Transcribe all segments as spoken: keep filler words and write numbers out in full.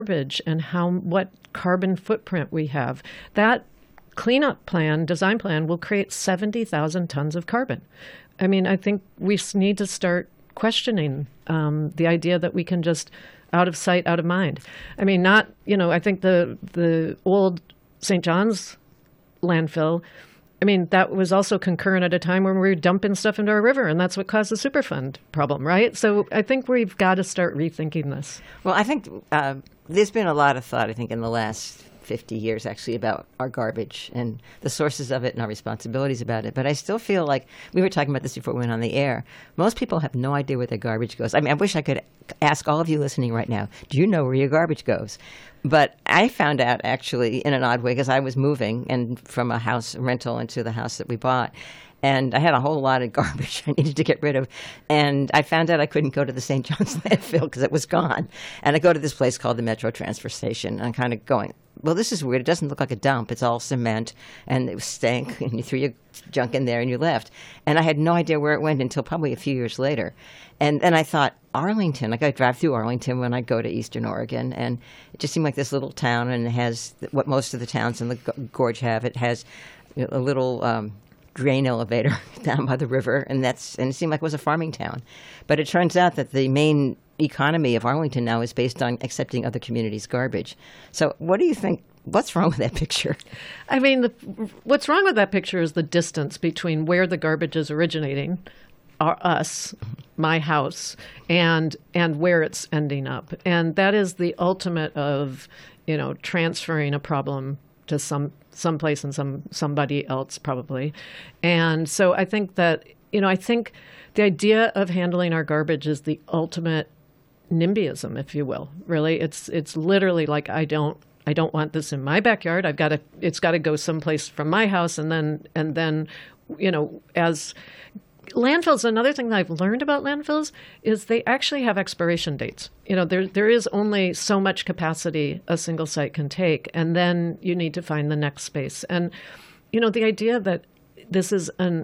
garbage and how what carbon footprint we have. That cleanup plan, design plan, will create seventy thousand tons of carbon. I mean, I think we need to start questioning um, the idea that we can just out of sight, out of mind. I mean, not, you know, I think the the old Saint John's landfill, I mean, that was also concurrent at a time when we were dumping stuff into our river, and that's what caused the Superfund problem, right? So I think we've got to start rethinking this. Well, I think uh, there's been a lot of thought, I think, in the last fifty years, actually, about our garbage and the sources of it and our responsibilities about it. But I still feel like, we were talking about this before we went on the air, most people have no idea where their garbage goes. I mean, I wish I could ask all of you listening right now, do you know where your garbage goes? But I found out, actually, in an odd way, because I was moving and from a house rental into the house that we bought. And I had a whole lot of garbage I needed to get rid of. And I found out I couldn't go to the Saint John's landfill because it was gone. And I go to this place called the Metro Transfer Station. And I'm kind of going, well, this is weird. It doesn't look like a dump. It's all cement. And it stank. And you threw your junk in there and you left. And I had no idea where it went until probably a few years later. And then I thought, Arlington. Like, I drive through Arlington when I go to Eastern Oregon. And it just seemed like this little town. And it has what most of the towns in the gorge have. It has a little Um, drain elevator down by the river, and that's and it seemed like it was a farming town. But it turns out that the main economy of Arlington now is based on accepting other communities' garbage. So what do you think? What's wrong with that picture? I mean, the, what's wrong with that picture is the distance between where the garbage is originating, our, us, my house, and and where it's ending up. And that is the ultimate of, you know, transferring a problem to some someplace and some somebody else probably. And so I think that, you know, I think the idea of handling our garbage is the ultimate NIMBYism, if you will. Really, it's it's literally like I don't I don't want this in my backyard. I've got to it's got to go someplace from my house, and then and then, you know, as landfills, another thing that I've learned about landfills is they actually have expiration dates. You know, there there is only so much capacity a single site can take, and then you need to find the next space. And, you know, the idea that this is an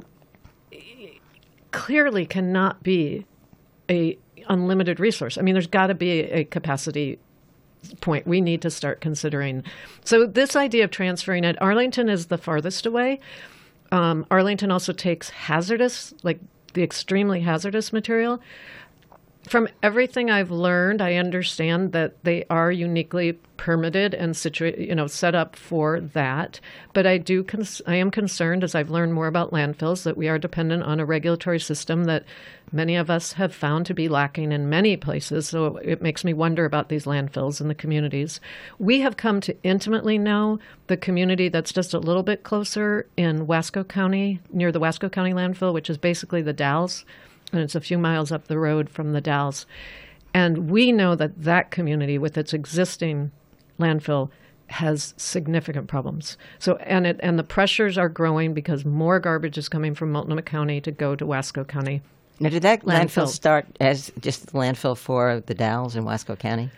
clearly cannot be a unlimited resource. I mean, there's got to be a capacity point we need to start considering. So this idea of transferring it, Arlington is the farthest away. Um, Arlington also takes hazardous, like the extremely hazardous material. From everything I've learned, I understand that they are uniquely permitted and situa- you know, set up for that. But I do, cons- I am concerned as I've learned more about landfills that we are dependent on a regulatory system that many of us have found to be lacking in many places. So it makes me wonder about these landfills and the communities. We have come to intimately know the community that's just a little bit closer in Wasco County, near the Wasco County landfill, which is basically the Dalles. And it's a few miles up the road from the Dalles. And we know that that community, with its existing landfill, has significant problems. So, and it and the pressures are growing because more garbage is coming from Multnomah County to go to Wasco County. Now, did that landfill, landfill start as just the landfill for the Dalles in Wasco County?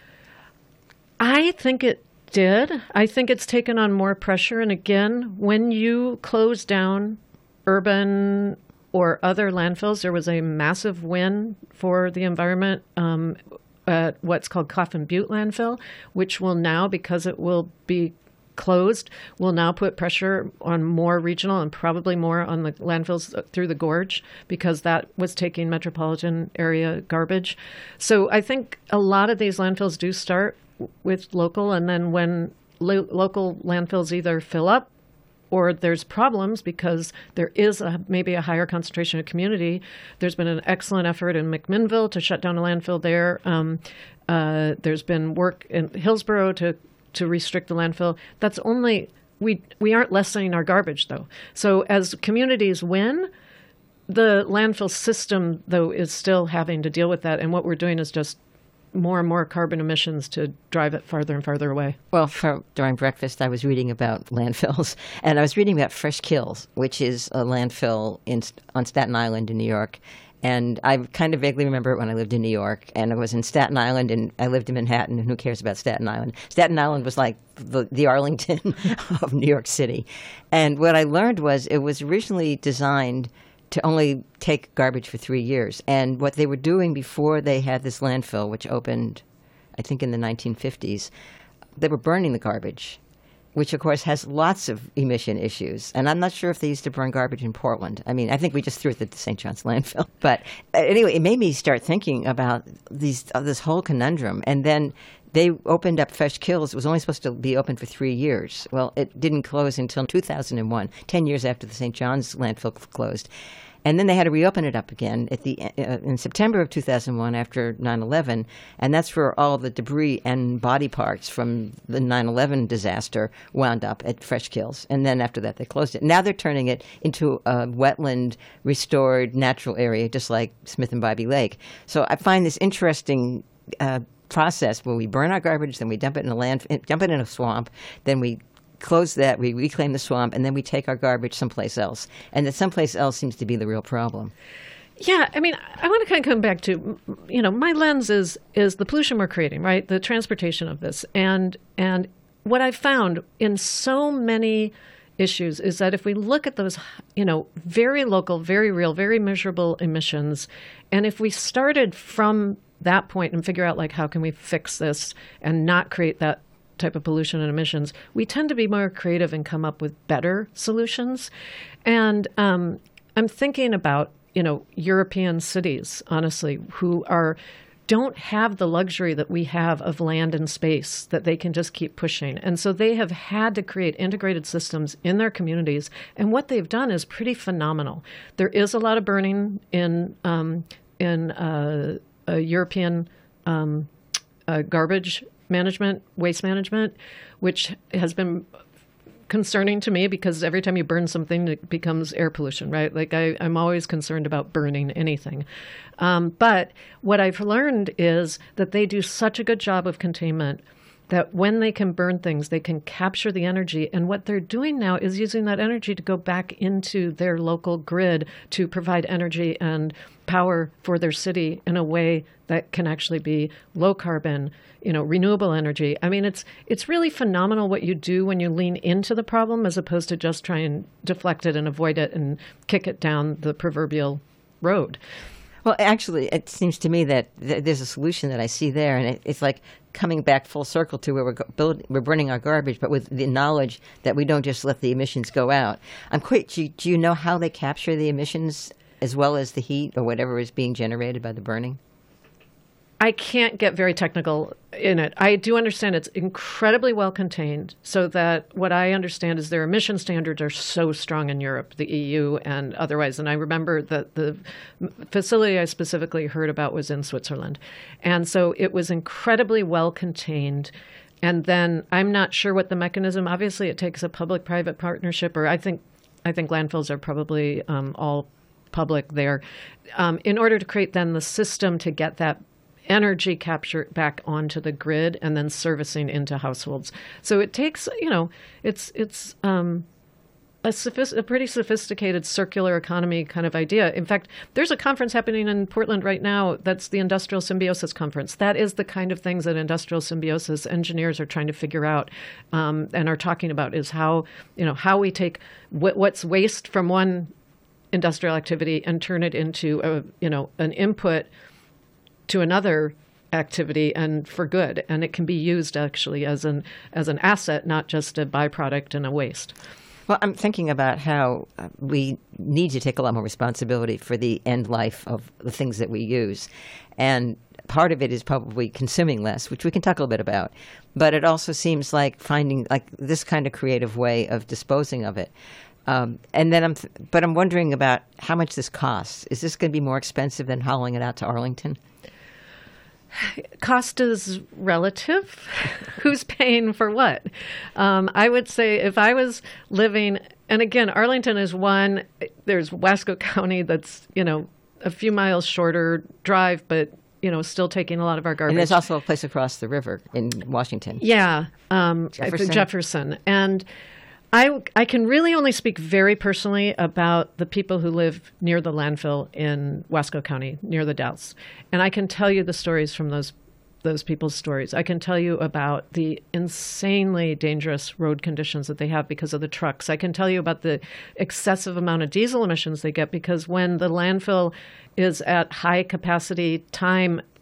I think it did. I think it's taken on more pressure. And again, when you close down urban or other landfills, there was a massive win for the environment um, at what's called Coffin Butte landfill, which will now, because it will be closed, will now put pressure on more regional and probably more on the landfills through the gorge, because that was taking metropolitan area garbage. So I think a lot of these landfills do start with local, and then when lo- local landfills either fill up or there's problems because there is a, maybe a higher concentration of community. There's been an excellent effort in McMinnville to shut down a landfill there. Um, uh, there's been work in Hillsborough to to restrict the landfill. That's only, we we aren't lessening our garbage, though. So as communities win, the landfill system, though, is still having to deal with that. And what we're doing is just more and more carbon emissions to drive it farther and farther away. Well, for, during breakfast, I was reading about landfills, and I was reading about Fresh Kills, which is a landfill in, on Staten Island in New York. And I kind of vaguely remember it when I lived in New York, and I was in Staten Island, and I lived in Manhattan, and who cares about Staten Island? Staten Island was like the, the Arlington of New York City. And what I learned was it was originally designed to only take garbage for three years. And what they were doing before they had this landfill, which opened, I think in the nineteen fifties, they were burning the garbage, which, of course, has lots of emission issues. And I'm not sure if they used to burn garbage in Portland. I mean, I think we just threw it at the Saint John's landfill. But uh, anyway, it made me start thinking about these uh, this whole conundrum. And then they opened up Fesh Kills. It was only supposed to be open for three years. Well, it didn't close until two thousand one, ten years after the Saint John's landfill closed. And then they had to reopen it up again at the uh, in September of two thousand one after nine eleven, and that's where all the debris and body parts from the nine eleven disaster wound up at Fesh Kills. And then after that, they closed it. Now they're turning it into a wetland, restored, natural area, just like Smith and Bybee Lake. So I find this interesting uh, process where we burn our garbage, then we dump it in a land, dump it in a swamp, then we close that, we reclaim the swamp, and then we take our garbage someplace else. And that someplace else seems to be the real problem. Yeah, I mean, I want to kind of come back to, you know, my lens is is the pollution we're creating, right? The transportation of this. And and what I've found in so many issues is that if we look at those, you know, very local, very real, very measurable emissions, and if we started from that point and figure out, like, how can we fix this and not create that type of pollution and emissions, we tend to be more creative and come up with better solutions. And um, I'm thinking about, you know, European cities, honestly, who are don't have the luxury that we have of land and space that they can just keep pushing. And so they have had to create integrated systems in their communities. And what they've done is pretty phenomenal. There is a lot of burning in um, in uh, uh, European um, uh, garbage management, waste management, which has been concerning to me because every time you burn something, it becomes air pollution, right? Like I, I'm always concerned about burning anything. Um, but what I've learned is that they do such a good job of containment that when they can burn things, they can capture the energy. And what they're doing now is using that energy to go back into their local grid to provide energy and power for their city in a way that can actually be low carbon, you know, renewable energy. I mean, it's it's really phenomenal what you do when you lean into the problem as opposed to just try and deflect it and avoid it and kick it down the proverbial road. Well, actually, it seems to me that th- there's a solution that I see there, and it, it's like coming back full circle to where we're go- build, we're burning our garbage, but with the knowledge that we don't just let the emissions go out. I'm quite. Do you, do you know how they capture the emissions as well as the heat or whatever is being generated by the burning? I can't get very technical in it. I do understand it's incredibly well contained, so that what I understand is their emission standards are so strong in Europe, the E U, and otherwise. And I remember that the facility I specifically heard about was in Switzerland. And so it was incredibly well contained. And then I'm not sure what the mechanism, obviously it takes a public-private partnership, or I think I think landfills are probably um, all public there, um, in order to create then the system to get that energy capture back onto the grid and then servicing into households. So it takes, you know, it's it's um, a, sophist- a pretty sophisticated circular economy kind of idea. In fact, there's a conference happening in Portland right now that's the Industrial Symbiosis Conference. That is the kind of things that industrial symbiosis engineers are trying to figure out um, and are talking about is how, you know, how we take wh- what's waste from one industrial activity and turn it into a, you know, an input to another activity and for good. And it can be used actually as an as an asset, not just a byproduct and a waste. Well, I'm thinking about how uh, we need to take a lot more responsibility for the end life of the things that we use. And part of it is probably consuming less, which we can talk a little bit about. But it also seems like finding like this kind of creative way of disposing of it. Um, and then I'm, th- but I'm wondering about how much this costs. Is this going to be more expensive than hauling it out to Arlington? Cost is relative. Who's paying for what? Um, I would say if I was living, and again, Arlington is one, there's Wasco County that's, you know, a few miles shorter drive, but, you know, still taking a lot of our garbage. And there's also a place across the river in Washington. Yeah. Um, Jefferson. Jefferson. And I, I can really only speak very personally about the people who live near the landfill in Wasco County, near the Dalles. And I can tell you the stories from those those people's stories. I can tell you about the insanely dangerous road conditions that they have because of the trucks. I can tell you about the excessive amount of diesel emissions they get because when the landfill is at high capacity time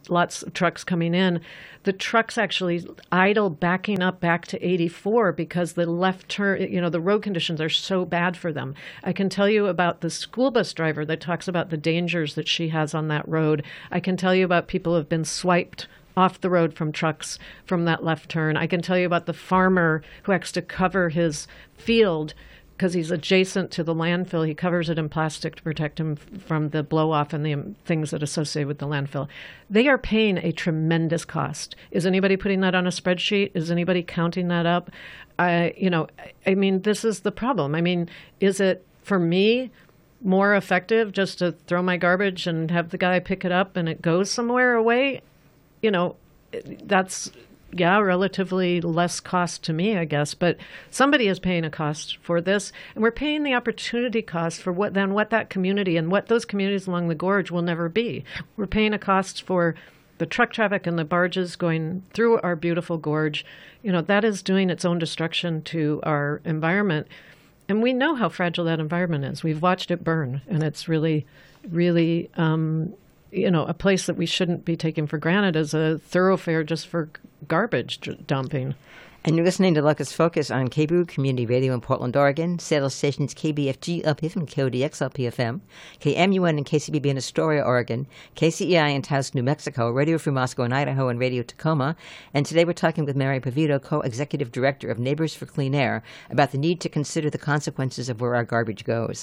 lots of trucks coming in. The trucks actually idle backing up back to eighty-four because the left turn, you know, the road conditions are so bad for them. I can tell you about the school bus driver that talks about the dangers that she has on that road. I can tell you about people who have been swiped off the road from trucks from that left turn. I can tell you about the farmer who has to cover his field because he's adjacent to the landfill. He covers it in plastic to protect him from the blow off and the um, things that associate with the landfill. They are paying a tremendous cost. Is anybody putting that on a spreadsheet? Is anybody counting that up? I, you know, I mean, this is the problem. I mean, is it for me more effective just to throw my garbage and have the guy pick it up and it goes somewhere away? You know, that's, yeah, relatively less cost to me, I guess, but somebody is paying a cost for this, and we're paying the opportunity cost for what then what that community and what those communities along the gorge will never be. We're paying a cost for the truck traffic and the barges going through our beautiful gorge. You know, that is doing its own destruction to our environment, and we know how fragile that environment is. We've watched it burn, and it's really, really um, you know, a place that we shouldn't be taking for granted as a thoroughfare just for garbage dumping. And you're listening to Locust Focus on K B O O Community Radio in Portland, Oregon. Satellite stations K B F G L P F M, K O D X L P F M, K M U N and K C B B in Astoria, Oregon, K C E I in Taos, New Mexico, Radio Free Moscow in Idaho, and Radio Tacoma. And today we're talking with Mary Pavito, Co-Executive Director of Neighbors for Clean Air, about the need to consider the consequences of where our garbage goes.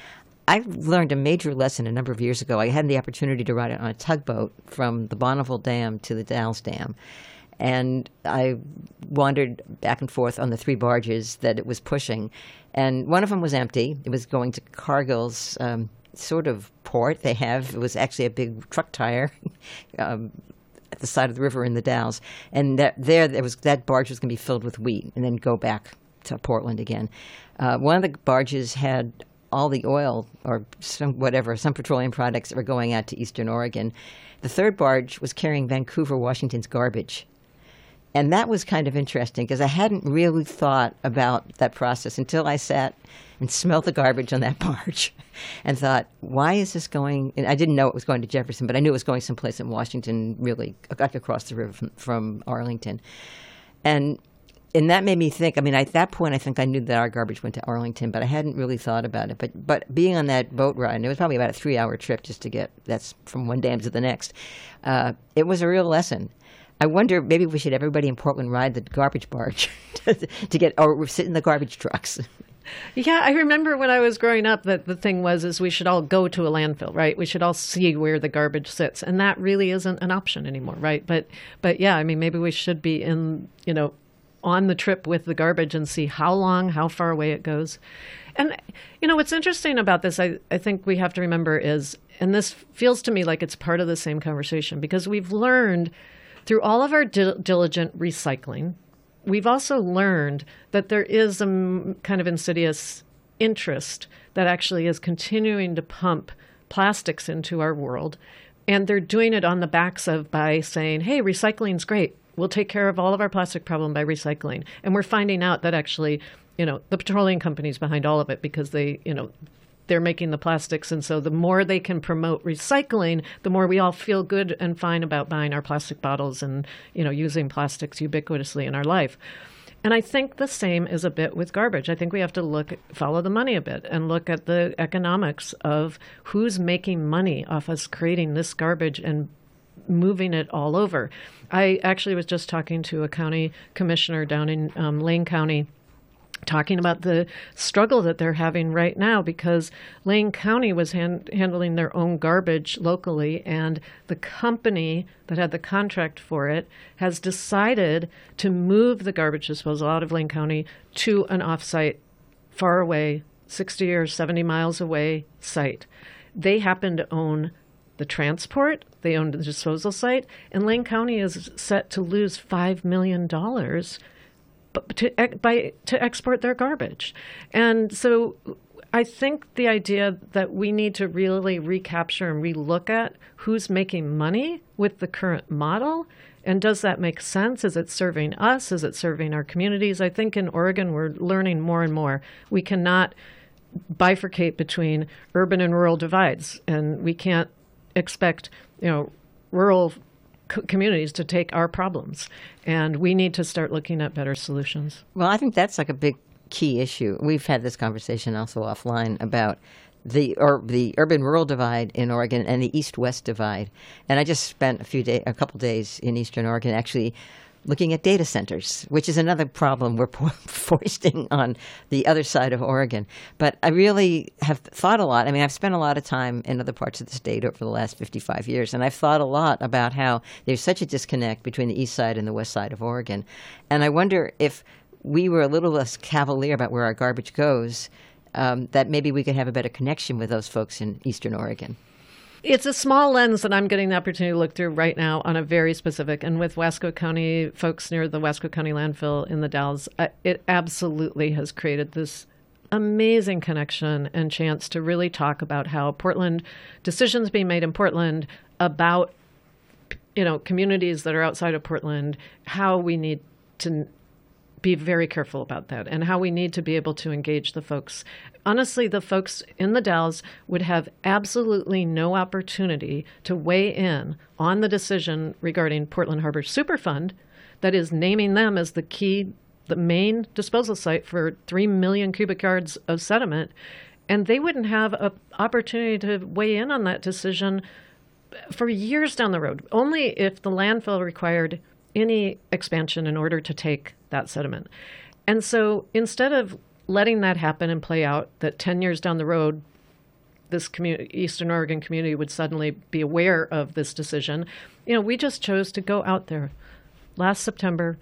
I learned a major lesson a number of years ago. I had the opportunity to ride it on a tugboat from the Bonneville Dam to the Dalles Dam. And I wandered back and forth on the three barges that it was pushing. And one of them was empty. It was going to Cargill's um, sort of port they have. It was actually a big truck tire um, at the side of the river in the Dalles. And that, there, there was that barge was going to be filled with wheat and then go back to Portland again. Uh, one of the barges had all the oil or some whatever, some petroleum products that were going out to Eastern Oregon. The third barge was carrying Vancouver, Washington's garbage. And that was kind of interesting because I hadn't really thought about that process until I sat and smelled the garbage on that barge and thought, why is this going? And I didn't know it was going to Jefferson, but I knew it was going someplace in Washington, really, like across the river from, from Arlington. And And that made me think, I mean, at that point, I think I knew that our garbage went to Arlington, but I hadn't really thought about it. But but being on that boat ride, and it was probably about a three-hour trip just to get, that's from one dam to the next, uh, it was a real lesson. I wonder, maybe we should everybody in Portland ride the garbage barge to, to get, or sit in the garbage trucks. Yeah, I remember when I was growing up that the thing was is we should all go to a landfill, right? We should all see where the garbage sits. And that really isn't an option anymore, right? But but yeah, I mean, maybe we should be in, you know, on the trip with the garbage and see how long, how far away it goes. And, you know, what's interesting about this, I, I think we have to remember is, and this feels to me like it's part of the same conversation, because we've learned through all of our dil- diligent recycling, we've also learned that there is a m- kind of insidious interest that actually is continuing to pump plastics into our world. And they're doing it on the backs of by saying, hey, recycling's great. We'll take care of all of our plastic problem by recycling. And we're finding out that actually, you know, the petroleum companies behind all of it, because they, you know, they're making the plastics. And so the more they can promote recycling, the more we all feel good and fine about buying our plastic bottles and, you know, using plastics ubiquitously in our life. And I think the same is a bit with garbage. I think we have to look, follow the money a bit and look at the economics of who's making money off us creating this garbage and moving it all over. I actually was just talking to a county commissioner down in um, Lane County, talking about the struggle that they're having right now, because Lane County was hand- handling their own garbage locally, and the company that had the contract for it has decided to move the garbage disposal out of Lane County to an off-site, far away, sixty or seventy miles away site. They happen to own the transport, they own the disposal site, and Lane County is set to lose five million dollars to, by, to export their garbage. And so I think the idea that we need to really recapture and relook at who's making money with the current model, and does that make sense? Is it serving us? Is it serving our communities? I think in Oregon we're learning more and more. We cannot bifurcate between urban and rural divides, and we can't expect, you know, rural co- communities to take our problems. And we need to start looking at better solutions. Well, I think that's like a big key issue. We've had this conversation also offline about the or the urban-rural divide in Oregon and the east-west divide. And I just spent a few day, a couple days in Eastern Oregon actually looking at data centers, which is another problem we're po- foisting on the other side of Oregon. But I really have thought a lot. I mean, I've spent a lot of time in other parts of the state over the last fifty-five years, and I've thought a lot about how there's such a disconnect between the east side and the west side of Oregon. And I wonder if we were a little less cavalier about where our garbage goes, um, that maybe we could have a better connection with those folks in Eastern Oregon. It's a small lens that I'm getting the opportunity to look through right now on a very specific, and with Wasco County folks near the Wasco County landfill in the Dalles, uh, it absolutely has created this amazing connection and chance to really talk about how Portland, decisions being made in Portland about, you know, communities that are outside of Portland, how we need to be very careful about that and how we need to be able to engage the folks. Honestly, the folks in the Dalles would have absolutely no opportunity to weigh in on the decision regarding Portland Harbor Superfund, that is naming them as the key, the main disposal site for three million cubic yards of sediment. And they wouldn't have an opportunity to weigh in on that decision for years down the road, only if the landfill required any expansion in order to take that sediment. And so instead of letting that happen and play out, that ten years down the road, this community, Eastern Oregon community would suddenly be aware of this decision, you know, we just chose to go out there last September,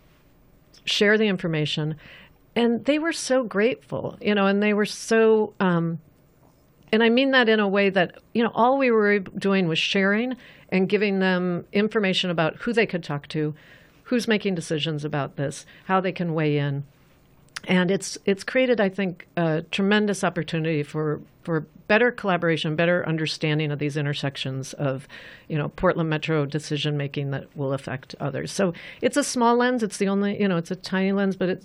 share the information, and they were so grateful, you know, and they were so, um, and I mean that in a way that, you know, all we were doing was sharing and giving them information about who they could talk to, who's making decisions about this, how they can weigh in. And it's it's created, I think, a tremendous opportunity for, for better collaboration, better understanding of these intersections of, you know, Portland Metro decision making that will affect others. So it's a small lens. It's the only, you know, it's a tiny lens, but it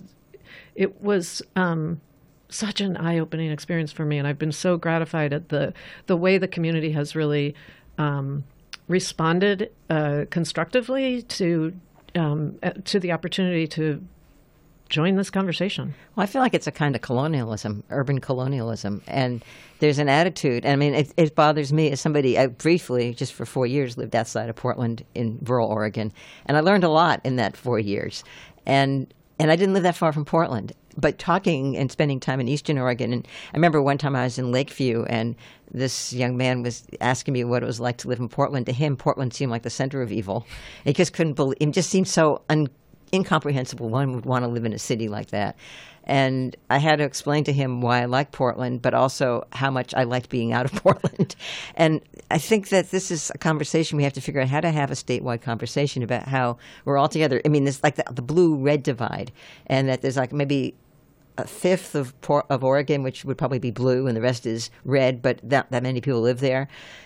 it was um, such an eye-opening experience for me, and I've been so gratified at the the way the community has really um, responded uh, constructively to um, to the opportunity to join this conversation. Well, I feel like it's a kind of colonialism, urban colonialism. And there's an attitude. I mean, it, it bothers me as somebody, I briefly, just for four years, lived outside of Portland in rural Oregon. And I learned a lot in that four years. And and I didn't live that far from Portland. But talking and spending time in Eastern Oregon, and I remember one time I was in Lakeview, and this young man was asking me what it was like to live in Portland. To him, Portland seemed like the center of evil. He just couldn't believe, it just seemed so un incomprehensible one would want to live in a city like that. And I had to explain to him why I like Portland, but also how much I liked being out of Portland. And I think that this is a conversation we have to figure out how to have a statewide conversation about how we're all together. I mean, there's like the, the blue-red divide, and that there's like maybe a fifth of of Oregon, which would probably be blue, and the rest is red, but that, that many people live there.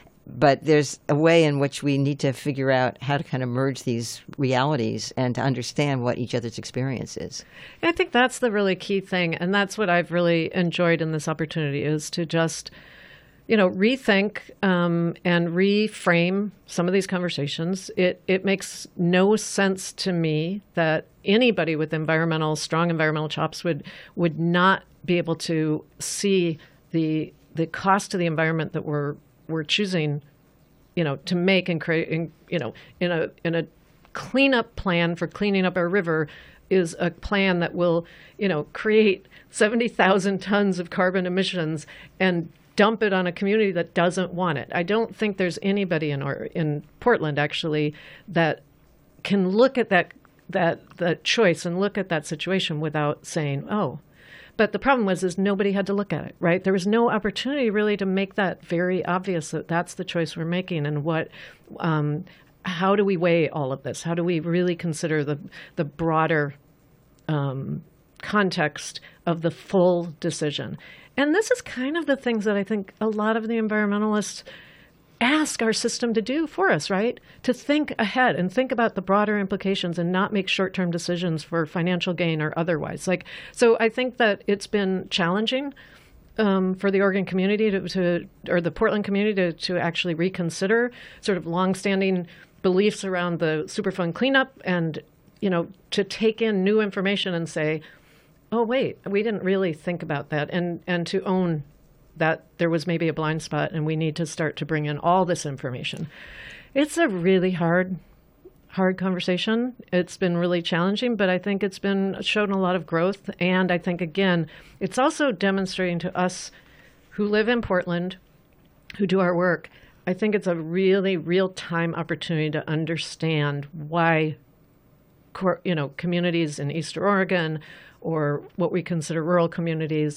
But there's a way in which we need to figure out how to kind of merge these realities and to understand what each other's experience is. I think that's the really key thing. And that's what I've really enjoyed in this opportunity, is to just, you know, rethink um, and reframe some of these conversations. It, it makes no sense to me that anybody with environmental, strong environmental chops would, would not be able to see the, the cost to the environment that we're we're choosing, you know, to make and create, in, you know, in a in a cleanup plan for cleaning up our river is a plan that will, you know, create seventy thousand tons of carbon emissions and dump it on a community that doesn't want it. I don't think there's anybody in our, in Portland actually that can look at that that that choice and look at that situation without saying, oh. But the problem was is nobody had to look at it, right? There was no opportunity really to make that very obvious that that's the choice we're making, and what, um, how do we weigh all of this? How do we really consider the the broader um, context of the full decision? And this is kind of the things that I think a lot of the environmentalists ask our system to do for us, right? To think ahead and think about the broader implications and not make short-term decisions for financial gain or otherwise. Like, so I think that it's been challenging um, for the Oregon community to, to, or the Portland community to, to actually reconsider sort of longstanding beliefs around the Superfund cleanup and, you know, to take in new information and say, oh, wait, we didn't really think about that, and, and to own that there was maybe a blind spot and we need to start to bring in all this information. It's a really hard, hard conversation. It's been really challenging, but I think it's been shown a lot of growth. And I think, again, it's also demonstrating to us who live in Portland, who do our work, I think it's a really real-time opportunity to understand why, you know, communities in Eastern Oregon or what we consider rural communities,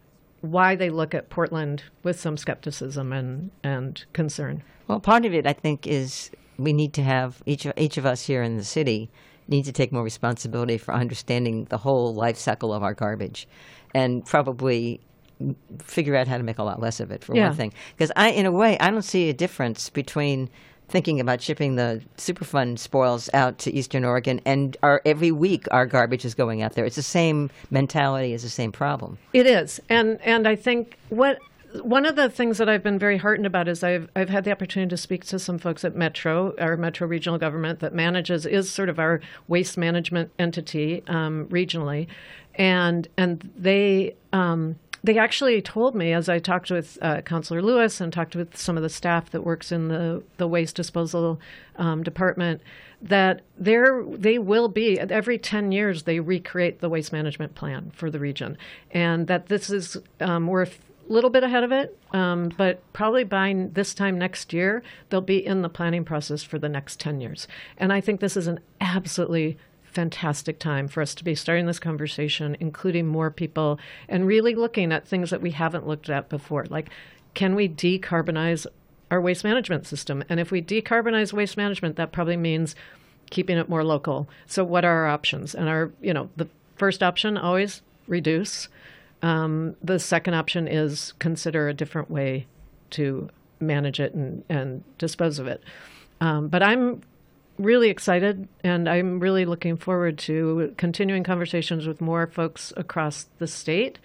why they look at Portland with some skepticism and, and concern. Well, part of it, I think, is we need to have, each of, each of us here in the city need to take more responsibility for understanding the whole life cycle of our garbage and probably figure out how to make a lot less of it, for yeah. one thing. Because I, in a way, I don't see a difference between thinking about shipping the Superfund spoils out to Eastern Oregon and our, every week our garbage is going out there. It's the same mentality, it's the same problem. It is. And and I think what one of the things that I've been very heartened about is I've I've had the opportunity to speak to some folks at Metro, our Metro regional government that manages, is sort of our waste management entity um, regionally. And and they um, they actually told me, as I talked with uh, Councillor Lewis and talked with some of the staff that works in the, the waste disposal um, department, that there they will be, every ten years, they recreate the waste management plan for the region. And that this is, um, we're a little bit ahead of it, um, but probably by this time next year, they'll be in the planning process for the next ten years. And I think this is an absolutely fantastic time for us to be starting this conversation, including more people, and really looking at things that we haven't looked at before. Like, can we decarbonize our waste management system? And if we decarbonize waste management, that probably means keeping it more local. So what are our options? And our, you know, the first option, always reduce. Um, the second option is consider a different way to manage it and, and dispose of it. Um, but I'm really excited, and I'm really looking forward to continuing conversations with more folks across the state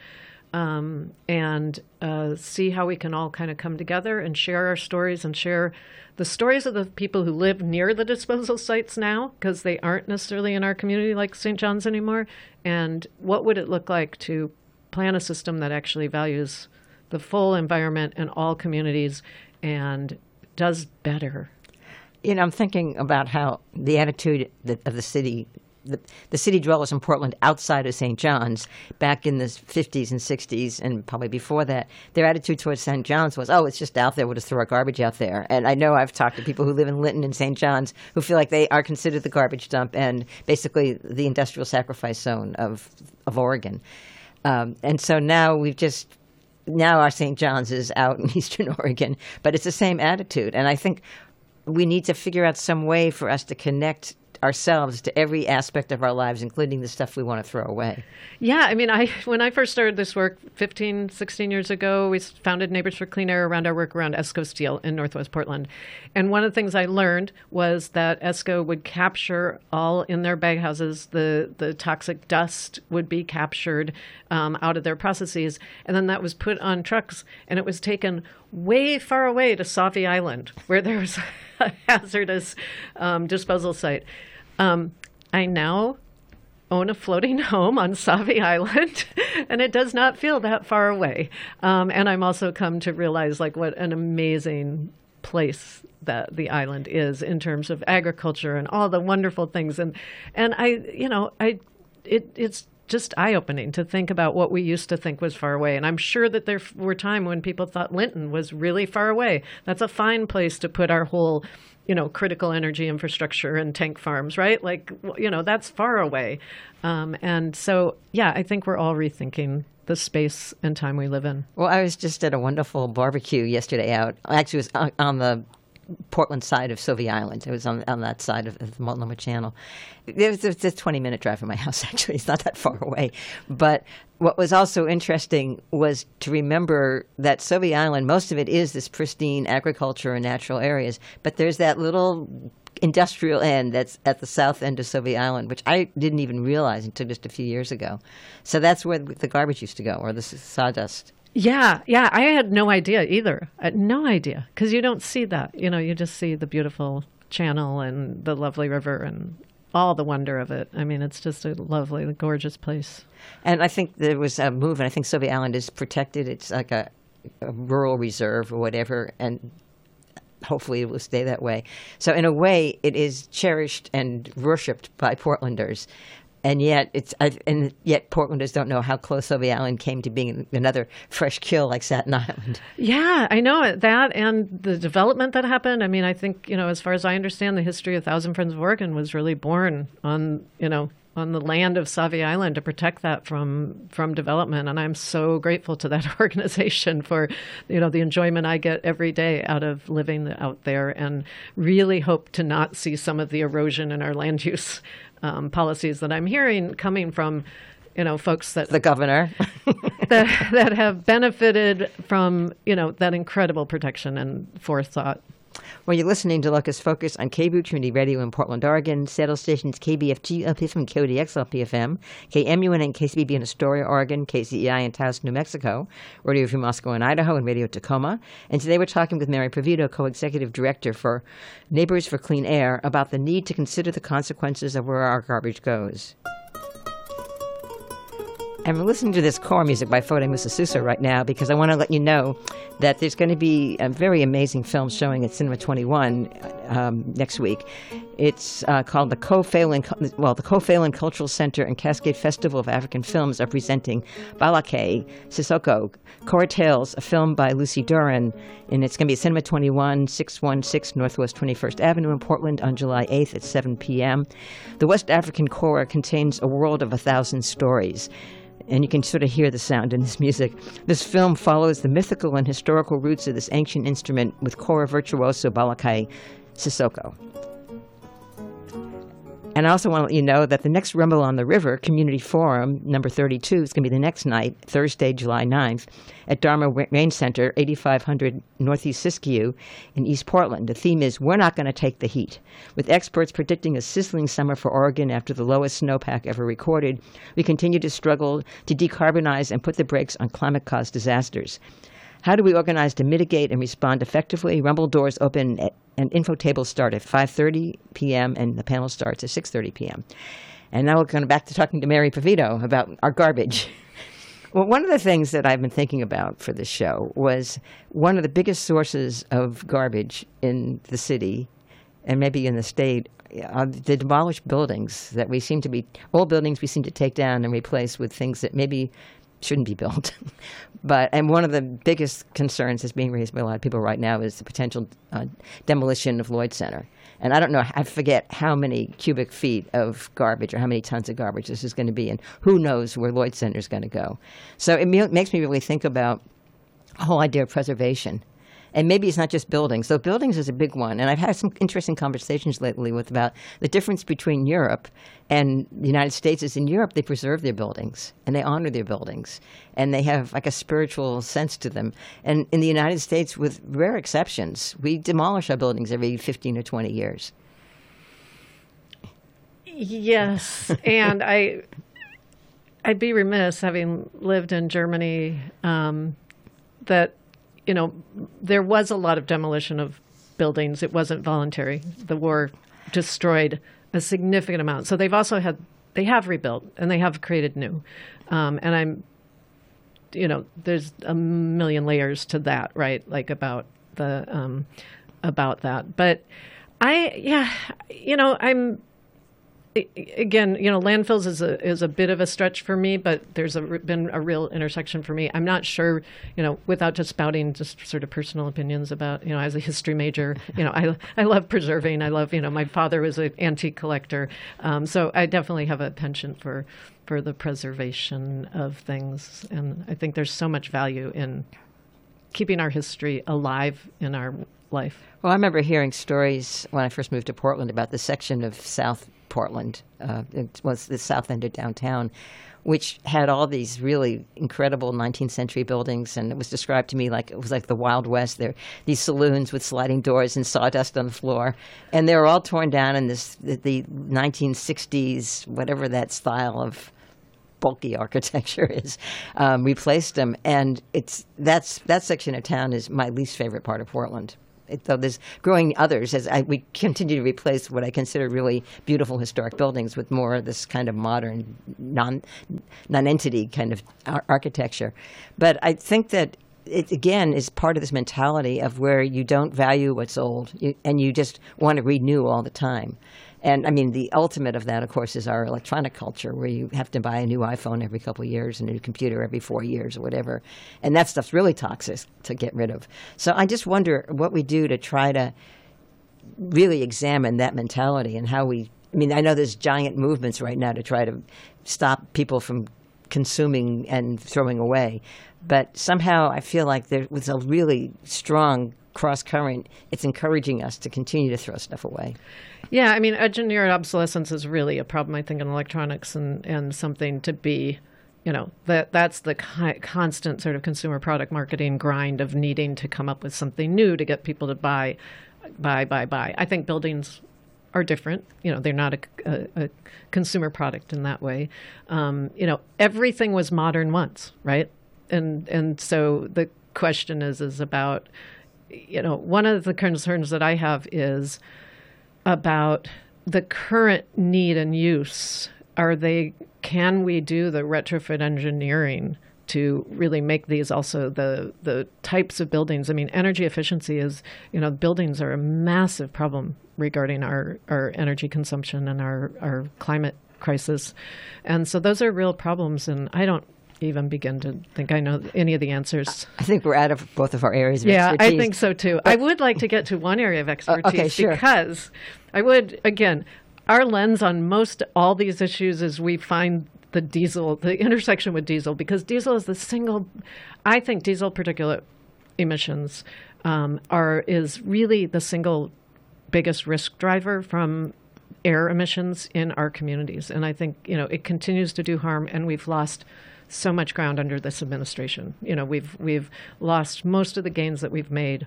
um, and uh, see how we can all kind of come together and share our stories and share the stories of the people who live near the disposal sites now, because they aren't necessarily in our community like Saint John's anymore. And what would it look like to plan a system that actually values the full environment and all communities and does better? You know, I'm thinking about how the attitude of the city, the, the city dwellers in Portland outside of Saint John's back in the fifties and sixties and probably before that, their attitude towards Saint John's was, oh, it's just out there, we'll just throw our garbage out there. And I know I've talked to people who live in Linton and Saint John's who feel like they are considered the garbage dump and basically the industrial sacrifice zone of, of Oregon. Um, and so now we've just, now our Saint John's is out in Eastern Oregon, but it's the same attitude. And I think we need to figure out some way for us to connect ourselves to every aspect of our lives, including the stuff we want to throw away. Yeah, I mean, I when I first started this work fifteen, sixteen years ago, we founded Neighbors for Clean Air around our work around ESCO Steel in Northwest Portland. And one of the things I learned was that ESCO would capture all in their baghouses, the, the toxic dust would be captured um, out of their processes. And then that was put on trucks, and it was taken way far away to Sauvie Island, where there was a hazardous um, disposal site. Um, I now own a floating home on Sauvie Island, and it does not feel that far away. Um, and I'm also come to realize like what an amazing place that the island is in terms of agriculture and all the wonderful things. And and I, you know, I it it's just eye-opening to think about what we used to think was far away. And I'm sure that there were times when people thought Linton was really far away. That's a fine place to put our whole, you know, critical energy infrastructure and tank farms, right? Like, you know, that's far away. Um, and so, yeah, I think we're all rethinking the space and time we live in. Well, I was just at a wonderful barbecue yesterday out. Actually, it was on, on the Portland side of Sauvie Island. It was on on that side of the Multnomah Channel. It was, it was a twenty-minute drive from my house, actually. It's not that far away. But what was also interesting was to remember that Sauvie Island, most of it is this pristine agriculture and natural areas, but there's that little industrial end that's at the south end of Sauvie Island, which I didn't even realize until just a few years ago. So that's where the garbage used to go, or the sawdust. Yeah, yeah. I had no idea either. I had no idea, because you don't see that. You know, you just see the beautiful Channel and the lovely river and all the wonder of it. I mean, it's just a lovely, gorgeous place. And I think there was a move, and I think Sylvia Island is protected. It's like a, a rural reserve or whatever, and hopefully it will stay that way. So in a way, it is cherished and worshipped by Portlanders. And yet, it's I, and yet Portlanders don't know how close Sylvia Island came to being another fresh kill like Staten Island. Yeah, I know it. That and the development that happened. I mean, I think, you know, as far as I understand, the history of Thousand Friends of Oregon was really born on, you know, on the land of Sauvie Island to protect that from from development. And I'm so grateful to that organization for, you know, the enjoyment I get every day out of living out there, and really hope to not see some of the erosion in our land use um, policies that I'm hearing coming from, you know, folks that the governor that, that have benefited from, you know, that incredible protection and forethought. Well, you're listening to Locust Focus on K B O Community Radio in Portland, Oregon. Saddle stations K B F G L P F M, K O D X L P F M, K M U N and K C B B in Astoria, Oregon, K C E I in Taos, New Mexico, Radio Free Moscow in Idaho, and Radio Tacoma. And today we're talking with Mary Provito, Co-Executive Director for Neighbors for Clean Air, about the need to consider the consequences of where our garbage goes. And we're listening to this core music by Foday Musasusa right now because I want to let you know that there's going to be a very amazing film showing at Cinema twenty-one um, next week. It's uh, called the Co-Phelan, well, the Co-Phelan Cultural Center and Cascade Festival of African Films are presenting Balake Sissoko, Core Tales, a film by Lucy Duran, and it's going to be at Cinema twenty-one, six one six Northwest twenty-first Avenue in Portland on July eighth at seven p.m. The West African core contains a world of a thousand stories, and you can sort of hear the sound in this music. This film follows the mythical and historical roots of this ancient instrument with kora virtuoso Balake Sissoko. And I also want to let you know that the next Rumble on the River Community Forum, number thirty-two, is going to be the next night, Thursday, July ninth, at Dharma Rain Center, eighty-five hundred Northeast Siskiyou in East Portland. The theme is, We're Not Going to Take the Heat. With experts predicting a sizzling summer for Oregon after the lowest snowpack ever recorded, we continue to struggle to decarbonize and put the brakes on climate-caused disasters. How do we organize to mitigate and respond effectively? Rumble doors open at, and info tables start at five thirty p.m. and the panel starts at six thirty p.m. And now we're going back to talking to Mary Provito about our garbage. Well, one of the things that I've been thinking about for this show was one of the biggest sources of garbage in the city and maybe in the state are the demolished buildings that we seem to be, old buildings we seem to take down and replace with things that maybe shouldn't be built. But, and one of the biggest concerns that's being raised by a lot of people right now is the potential uh, demolition of Lloyd Center. And I don't know, I forget how many cubic feet of garbage or how many tons of garbage this is going to be, and who knows where Lloyd Center is going to go. So it me- makes me really think about the whole idea of preservation. And maybe it's not just buildings. So buildings is a big one. And I've had some interesting conversations lately with about the difference between Europe and the United States is in Europe, they preserve their buildings and they honor their buildings. And they have like a spiritual sense to them. And in the United States, with rare exceptions, we demolish our buildings every fifteen or twenty years. Yes. And I, I'd be remiss, having lived in Germany, um, that you know, there was a lot of demolition of buildings. It wasn't voluntary. The war destroyed a significant amount. So they've also had, they have rebuilt and they have created new. Um, and I'm, you know, there's a million layers to that, right? Like about the, um, about that. But I, yeah, you know, I'm, again, you know, landfills is a is a bit of a stretch for me, but there's a, been a real intersection for me. I'm not sure, you know, without just spouting just sort of personal opinions about, you know, as a history major, you know, I I love preserving. I love, you know, my father was an antique collector, um, so I definitely have a penchant for for the preservation of things, and I think there's so much value in keeping our history alive in our life. Well, I remember hearing stories when I first moved to Portland about the section of South Portland, uh, it was the south end of downtown, which had all these really incredible nineteenth century buildings, and it was described to me like it was like the Wild West. There, these saloons with sliding doors and sawdust on the floor, and they were all torn down in this the, the nineteen sixties, whatever that style of bulky architecture is, um, replaced them, and it's that's that section of town is my least favorite part of Portland. though there's growing others as I, we continue to replace what I consider really beautiful historic buildings with more of this kind of modern non non-entity kind of ar- architecture. But I think that it, again, is part of this mentality of where you don't value what's old you, and you just want to renew all the time. And I mean, the ultimate of that, of course, is our electronic culture, where you have to buy a new iPhone every couple of years and a new computer every four years or whatever. And that stuff's really toxic to get rid of. So I just wonder what we do to try to really examine that mentality and how we, I mean, I know there's giant movements right now to try to stop people from consuming and throwing away. But somehow I feel like there was a really strong cross current. It's encouraging us to continue to throw stuff away. Yeah, I mean, engineered obsolescence is really a problem, I think, in electronics, and, and something to be, you know, that that's the ki- constant sort of consumer product marketing grind of needing to come up with something new to get people to buy, buy, buy, buy. I think buildings are different. You know, they're not a, a, a consumer product in that way. Um, you know, everything was modern once, right? And and so the question is is about, you know, one of the concerns that I have is about the current need and use. Are they, can we do the retrofit engineering to really make these also the the types of buildings? I mean, energy efficiency is, you know, buildings are a massive problem regarding our, our energy consumption and our, our climate crisis. And so those are real problems, and I don't even begin to think I know any of the answers. I think we're out of both of our areas of yeah, expertise. I think so too. But, I would like to get to one area of expertise uh, okay, sure. because I would, again, our lens on most all these issues is we find the diesel, the intersection with diesel, because diesel is the single, I think diesel particulate emissions um, are is really the single biggest risk driver from air emissions in our communities. And I think, you know, it continues to do harm, and we've lost so much ground under this administration. You know, we've we've lost most of the gains that we've made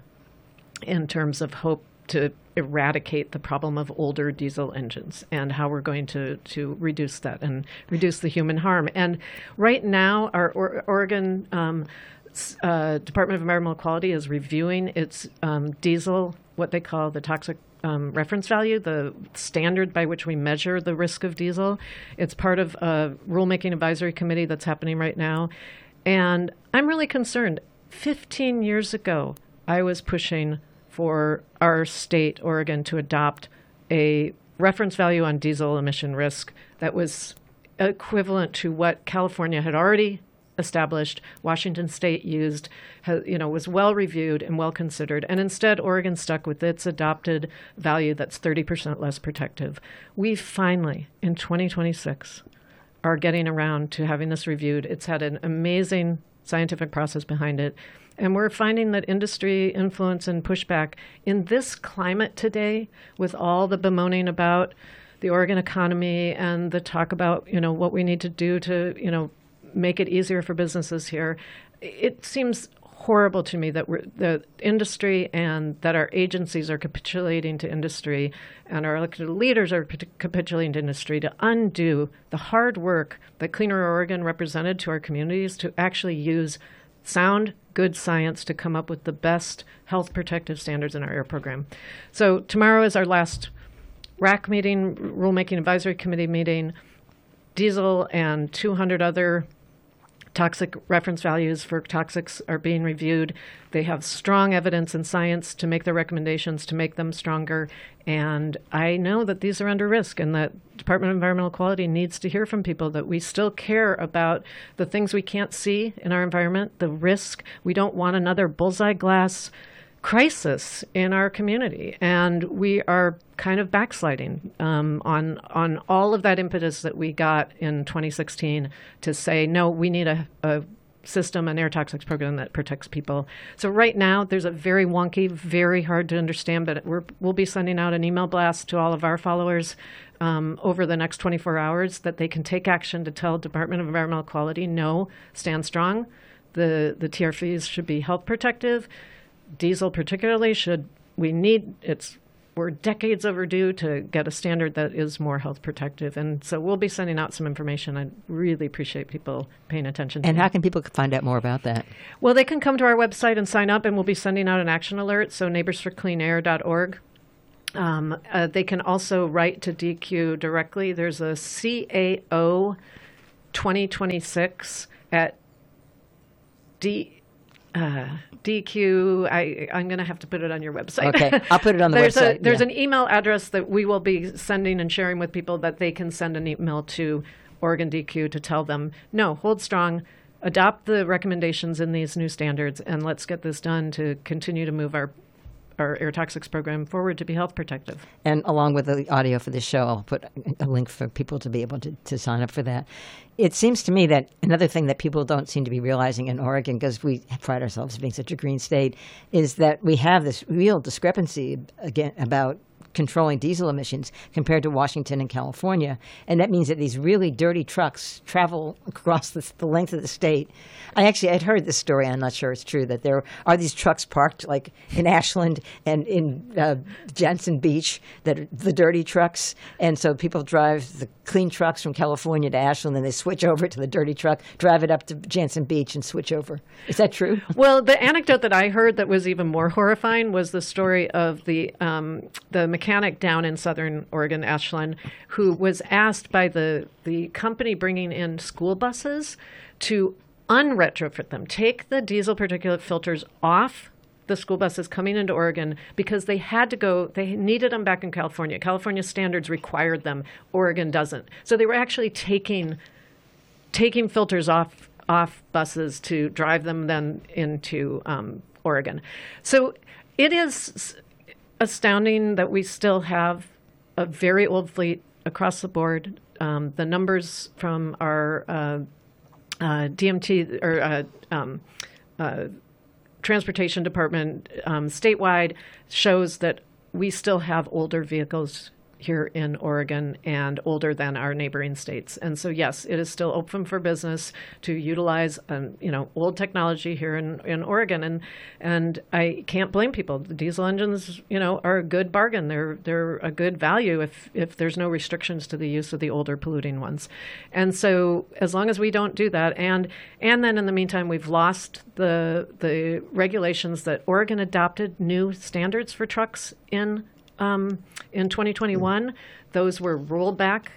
in terms of hope to eradicate the problem of older diesel engines and how we're going to, to reduce that and reduce the human harm. And right now, our or- Oregon um, uh, Department of Environmental Quality is reviewing its um, diesel, what they call the toxic Um, reference value, the standard by which we measure the risk of diesel. It's part of a rulemaking advisory committee that's happening right now. And I'm really concerned. fifteen years ago, I was pushing for our state, Oregon, to adopt a reference value on diesel emission risk that was equivalent to what California had already established, Washington State used, has, you know, was well reviewed and well considered. And instead, Oregon stuck with its adopted value that's thirty percent less protective. We finally, in twenty twenty-six, are getting around to having this reviewed. It's had an amazing scientific process behind it. And we're finding that industry influence and pushback in this climate today, with all the bemoaning about the Oregon economy and the talk about, you know, what we need to do to, you know, make it easier for businesses here. It seems horrible to me that we're, the industry and that our agencies are capitulating to industry and our elected leaders are capitulating to industry to undo the hard work that Cleaner Oregon represented to our communities to actually use sound, good science to come up with the best health protective standards in our air program. So tomorrow is our last R A C meeting, Rulemaking Advisory Committee meeting. Diesel and two hundred other toxic reference values for toxics are being reviewed. They have strong evidence in science to make their recommendations, to make them stronger. And I know that these are under risk, and that Department of Environmental Quality needs to hear from people that we still care about the things we can't see in our environment, the risk. We don't want another bullseye glass crisis in our community, and we are kind of backsliding um, on on all of that impetus that we got in twenty sixteen to say, no, we need a, a system, an air toxics program that protects people. So right now, there's a very wonky, very hard to understand, but we're, we'll be sending out an email blast to all of our followers um, over the next twenty-four hours that they can take action to tell Department of Environmental Quality, no, stand strong. The, the T R Fs should be health protective. Diesel particularly should, we need, it's we're decades overdue to get a standard that is more health protective. And so we'll be sending out some information. I really appreciate people paying attention to And it. how can people find out more about that? Well, they can come to our website and sign up, and we'll be sending out an action alert, so neighbors for clean air dot org. Um, uh, they can also write to D Q directly. There's a C A O twenty twenty-six at D... Uh, D Q, I, I'm going to have to put it on your website. Okay, I'll put it on the there's website. A, there's yeah. an email address that we will be sending and sharing with people that they can send an email to Oregon D Q to tell them, no, hold strong, adopt the recommendations in these new standards, and let's get this done to continue to move our our air toxics program forward to be health protective. And along with the audio for this show, I'll put a link for people to be able to, to sign up for that. It seems to me that another thing that people don't seem to be realizing in Oregon, because we pride ourselves as being such a green state, is that we have this real discrepancy again about controlling diesel emissions compared to Washington and California. And that means that these really dirty trucks travel across the, the length of the state. I actually had heard this story, I'm not sure it's true, that there are these trucks parked like in Ashland and in uh, Jantzen Beach, that are the dirty trucks. And so people drive the clean trucks from California to Ashland, and they switch over to the dirty truck, drive it up to Jantzen Beach, and switch over. Is that true? Well, the anecdote that I heard that was even more horrifying was the story of the um, the mechanic down in southern Oregon, Ashland, who was asked by the, the company bringing in school buses to unretrofit them, take the diesel particulate filters off the school buses coming into Oregon because they had to go, they needed them back in California. California standards required them. Oregon doesn't. So they were actually taking taking filters off off buses to drive them then into um, Oregon. So it is astounding that we still have a very old fleet across the board. Um, the numbers from our uh, uh, D M T or uh, um, uh, Transportation Department um, statewide shows that we still have older vehicles here in Oregon and older than our neighboring states. And so, yes, it is still open for business to utilize, um, you know, old technology here in, in Oregon. And and I can't blame people. The diesel engines, you know, are a good bargain. They're they're a good value if, if there's no restrictions to the use of the older polluting ones. And so as long as we don't do that, and and then in the meantime, we've lost the the regulations that Oregon adopted new standards for trucks in Um, in twenty twenty-one, those were rolled back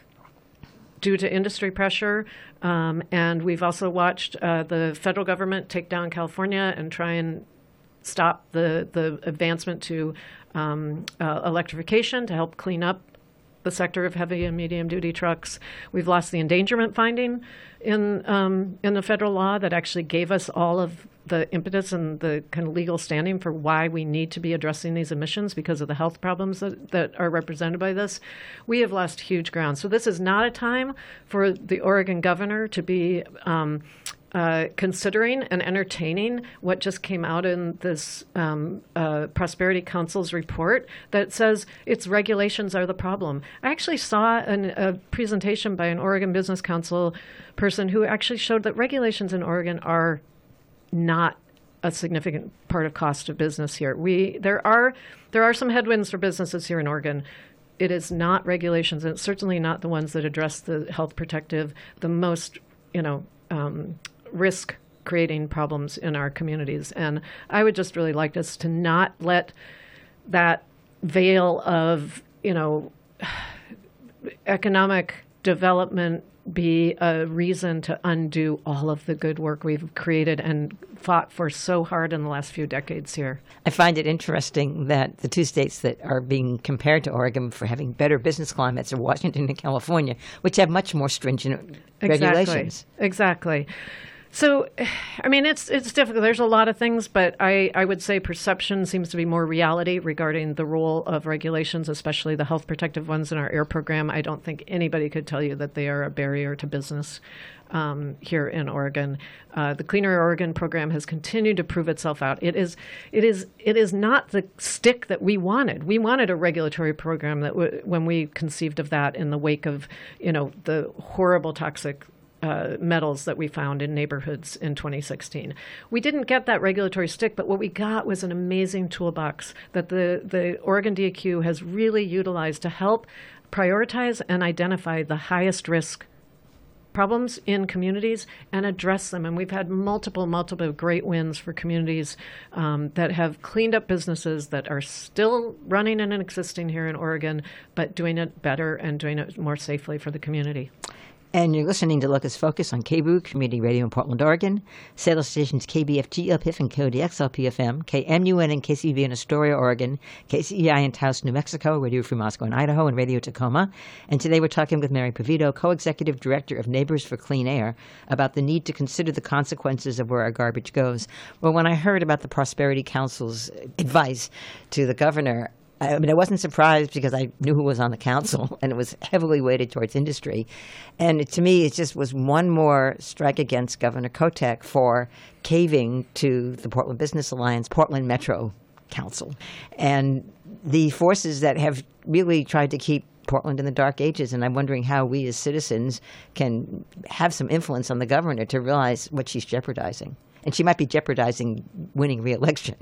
due to industry pressure. Um, and we've also watched uh, the federal government take down California and try and stop the, the advancement to um, uh, electrification to help clean up the sector of heavy and medium duty trucks. We've lost the endangerment finding in um, in the federal law that actually gave us all of the impetus and the kind of legal standing for why we need to be addressing these emissions because of the health problems that, that are represented by this. We have lost huge ground. So this is not a time for the Oregon governor to be um, uh, considering and entertaining what just came out in this um, uh, Prosperity Council's report that says its regulations are the problem. I actually saw an, a presentation by an Oregon Business Council person who actually showed that regulations in Oregon are not a significant part of cost of business here. We there are there are some headwinds for businesses here in Oregon. It is not regulations, and it's certainly not the ones that address the health protective, the most you know um, risk creating problems in our communities. And I would just really like us to not let that veil of you know economic development be a reason to undo all of the good work we've created and fought for so hard in the last few decades here. I find it interesting that the two states that are being compared to Oregon for having better business climates are Washington and California, which have much more stringent regulations. Exactly. Exactly. So, I mean, it's it's difficult. There's a lot of things, but I, I would say perception seems to be more reality regarding the role of regulations, especially the health protective ones in our air program. I don't think anybody could tell you that they are a barrier to business um, here in Oregon. Uh, the Clean Air Oregon program has continued to prove itself out. It is it is it is not the stick that we wanted. We wanted a regulatory program that w- when we conceived of that in the wake of you know the horrible toxic uh, metals that we found in neighborhoods in twenty sixteen. We didn't get that regulatory stick, but what we got was an amazing toolbox that the, the Oregon D E Q has really utilized to help prioritize and identify the highest risk problems in communities and address them. And we've had multiple, multiple great wins for communities um, that have cleaned up businesses that are still running and existing here in Oregon, but doing it better and doing it more safely for the community. And you're listening to Locus Focus on K B O O Community Radio in Portland, Oregon. Satellite stations K B F G L P F and K O D X L P F M, K M U N and K C V in Astoria, Oregon, K C E I in Taos, New Mexico, Radio Free Moscow in Idaho, and Radio Tacoma. And today we're talking with Mary Pavito, Co-Executive Director of Neighbors for Clean Air, about the need to consider the consequences of where our garbage goes. Well, when I heard about the Prosperity Council's advice to the governor, I mean, I wasn't surprised because I knew who was on the council, and it was heavily weighted towards industry. And it, to me, it just was one more strike against Governor Kotek for caving to the Portland Business Alliance, Portland Metro Council, and the forces that have really tried to keep Portland in the dark ages. And I'm wondering how we as citizens can have some influence on the governor to realize what she's jeopardizing. And she might be jeopardizing winning re-election.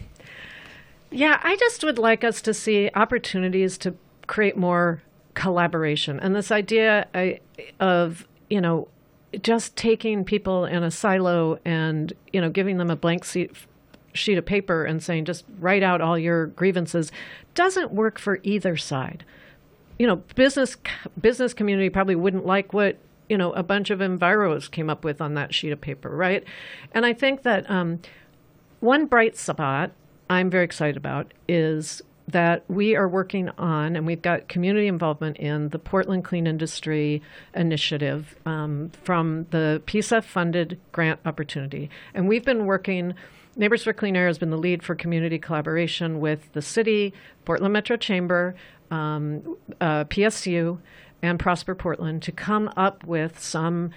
Yeah, I just would like us to see opportunities to create more collaboration. And this idea of, you know, just taking people in a silo and, you know, giving them a blank sheet, sheet of paper and saying, just write out all your grievances, doesn't work for either side. You know, business business community probably wouldn't like what, you know, a bunch of enviros came up with on that sheet of paper, right? And I think that um, one bright spot I'm very excited about is that we are working on, and we've got community involvement in the Portland Clean Industry Initiative um, from the P S E F-funded grant opportunity. And we've been working, Neighbors for Clean Air has been the lead for community collaboration with the city, Portland Metro Chamber, um, uh, P S U, and Prosper Portland to come up with some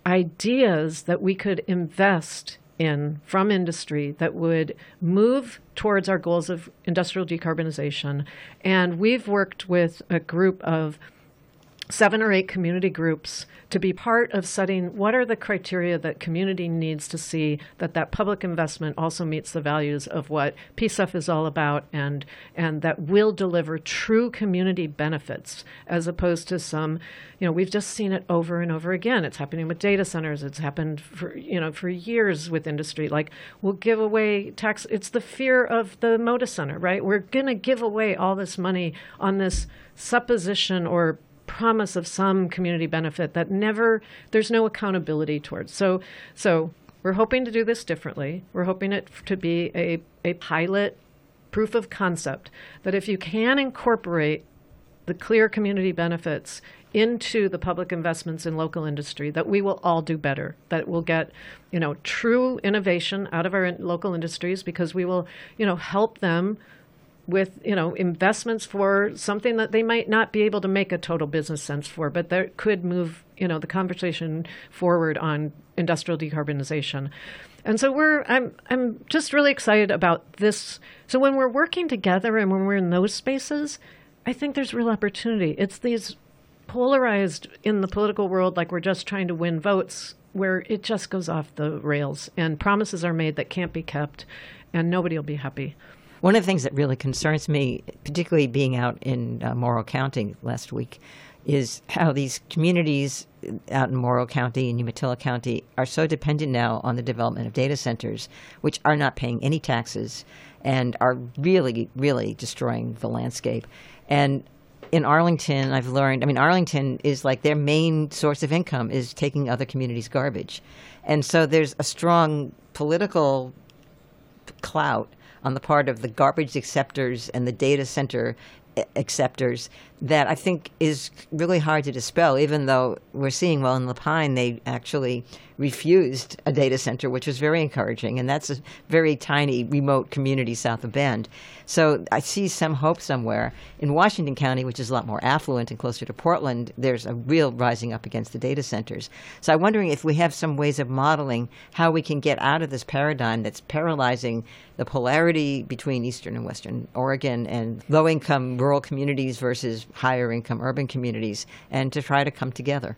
ideas that we could invest in from industry that would move towards our goals of industrial decarbonization. And we've worked with a group of seven or eight community groups to be part of setting what are the criteria that community needs to see that that public investment also meets the values of what P S E F is all about, and and that will deliver true community benefits, as opposed to some, you know, we've just seen it over and over again. It's happening with data centers. It's happened for, you know, for years with industry. Like, we'll give away tax. It's the fear of the Moda Center, right? We're going to give away all this money on this supposition or promise of some community benefit that never, there's no accountability towards. So, so we're hoping to do this differently. We're hoping it to be a, a pilot proof of concept that if you can incorporate the clear community benefits into the public investments in local industry, that we will all do better, that we'll get, you know, true innovation out of our local industries, because we will, you know, help them with, you know, investments for something that they might not be able to make a total business sense for, but that could move, you know, the conversation forward on industrial decarbonization. And so we're, I'm, I'm just really excited about this. So when we're working together and when we're in those spaces, I think there's real opportunity. It's these polarized in the political world, like we're just trying to win votes, where it just goes off the rails and promises are made that can't be kept, and nobody will be happy. One of the things that really concerns me, particularly being out in uh, Morrow County last week, is how these communities out in Morrow County and Umatilla County are so dependent now on the development of data centers, which are not paying any taxes and are really, really destroying the landscape. And in Arlington, I've learned, I mean, Arlington is like their main source of income is taking other communities' garbage. And so there's a strong political clout on the part of the garbage acceptors and the data center acceptors that I think is really hard to dispel, even though we're seeing, well, in La Pine, they actually refused a data center, which was very encouraging. And that's a very tiny, remote community south of Bend. So I see some hope somewhere. In Washington County, which is a lot more affluent and closer to Portland, there's a real rising up against the data centers. So I'm wondering if we have some ways of modeling how we can get out of this paradigm that's paralyzing the polarity between Eastern and Western Oregon and low-income rural communities versus higher-income urban communities, and to try to come together.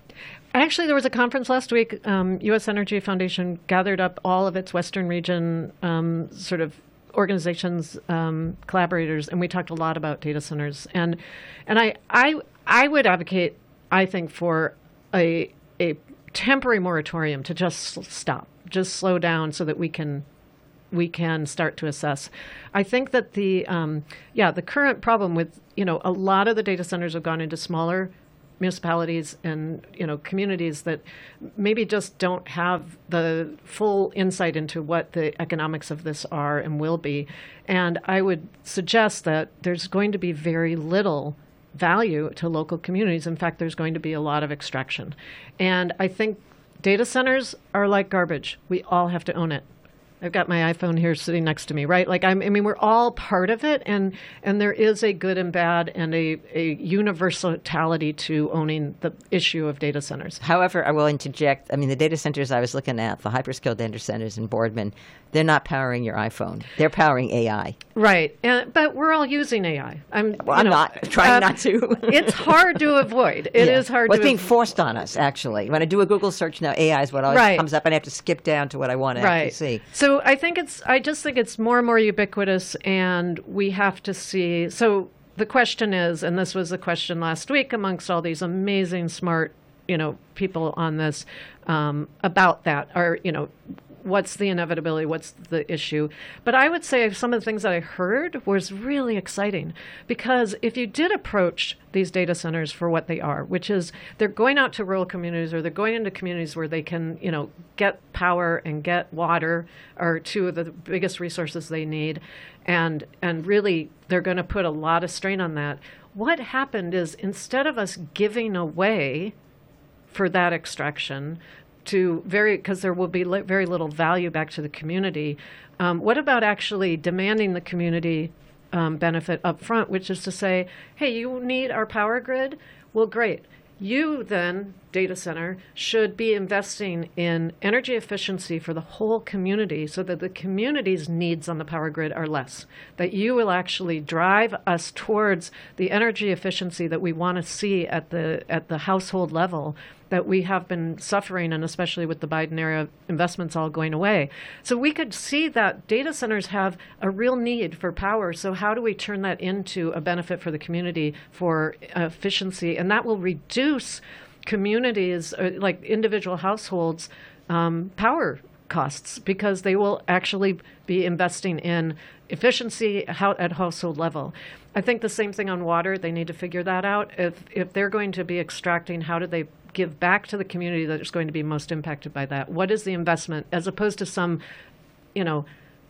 Actually, there was a conference last week. Um, U S Energy Foundation gathered up all of its Western region um, sort of organizations, um, collaborators, and we talked a lot about data centers. And and I I I would advocate, I think, for a a temporary moratorium to just stop, just slow down, so that we can we can start to assess. I think that the um, yeah the current problem with you know a lot of the data centers have gone into smaller municipalities and you know communities that maybe just don't have the full insight into what the economics of this are and will be. And I would suggest that there's going to be very little value to local communities. In fact, there's going to be a lot of extraction. And I think data centers are like garbage. We all have to own it. I've got my iPhone here sitting next to me, right? Like, I'm, I mean, we're all part of it, and and there is a good and bad and a, a universality to owning the issue of data centers. However, I will interject. I mean, the data centers I was looking at, the hyperscale data centers in Boardman, they're not powering your iPhone. They're powering A I. Right, and, but we're all using A I. I'm, well, I'm know, not trying uh, not to. It's hard to avoid. It yeah. is hard well, to it's being avoid. forced on us, actually. When I do a Google search now, A I is what always right. comes up, and I have to skip down to what I want to right. actually see. So I think it's, I just think it's more and more ubiquitous, and we have to see. So the question is, and this was the question last week amongst all these amazing, smart, you know, people on this, um, about that, are, you know, what's the inevitability? What's the issue? But I would say some of the things that I heard was really exciting, because if you did approach these data centers for what they are, which is they're going out to rural communities, or they're going into communities where they can, you know, get power and get water, are two of the biggest resources they need, and and really they're going to put a lot of strain on that. What happened is, instead of us giving away for that extraction, to very, because there will be li- very little value back to the community. Um, what about actually demanding the community um, benefit up front, which is to say, hey, you need our power grid? Well, great. You then, data center, should be investing in energy efficiency for the whole community, so that the community's needs on the power grid are less. That you will actually drive us towards the energy efficiency that we want to see at the at the household level, that we have been suffering, and especially with the Biden era investments all going away. So we could see that data centers have a real need for power. So how do we turn that into a benefit for the community for uh, efficiency? And that will reduce communities, uh, like individual households, um, power costs, because they will actually be investing in efficiency how, at household level. I think the same thing on water. They need to figure that out. If if they're going to be extracting, how do they give back to the community that is going to be most impacted by that? What is the investment, as opposed to some, you know,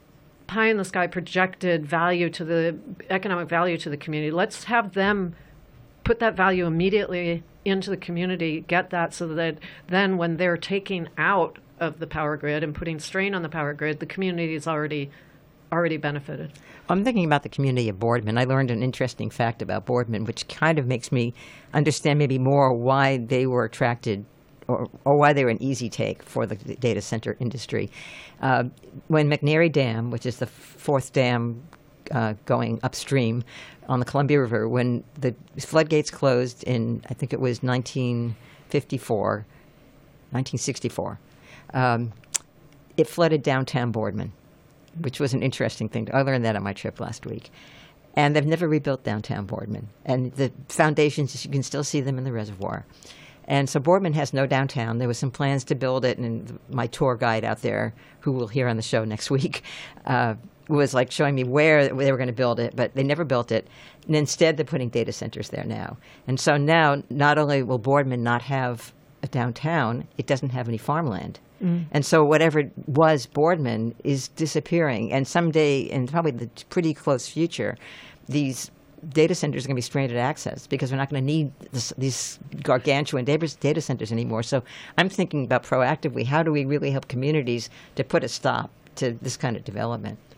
pie in the sky projected value to the economic value to the community? Let's have them put that value immediately into the community, get that, so that then when they're taking out of the power grid and putting strain on the power grid, the community is already already benefited. I'm thinking about the community of Boardman. I learned an interesting fact about Boardman, which kind of makes me understand maybe more why they were attracted, or, or why they were an easy take for the data center industry. Uh, when McNary Dam, which is the fourth dam uh, going upstream on the Columbia River, when the floodgates closed in, I think it was nineteen fifty-four, nineteen sixty-four, um, it flooded downtown Boardman, which was an interesting thing. I learned that on my trip last week. And they've never rebuilt downtown Boardman. And the foundations, you can still see them in the reservoir. And so Boardman has no downtown. There was some plans to build it, and my tour guide out there, who we'll hear on the show next week, uh, was like showing me where they were going to build it, but they never built it. And instead, they're putting data centers there now. And so now, not only will Boardman not have a downtown, it doesn't have any farmland. Mm. And so whatever was Boardman is disappearing. And someday, in probably the pretty close future, these data centers are going to be stranded access, because we're not going to need this, these gargantuan data, data centers anymore. So I'm thinking about proactively, how do we really help communities to put a stop to this kind of development?